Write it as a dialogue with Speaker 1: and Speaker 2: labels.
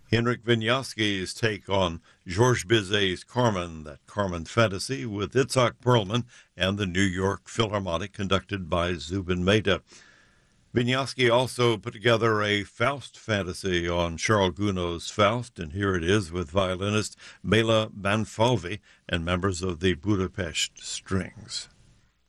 Speaker 1: Henrik Wieniawski's take on Georges Bizet's Carmen, that Carmen fantasy, with Itzhak Perlman and the New York Philharmonic, conducted by Zubin Mehta. Wieniawski also put together a Faust fantasy on Charles Gounod's Faust, and here it is with violinist Bela Banfalvi and members of the Budapest Strings.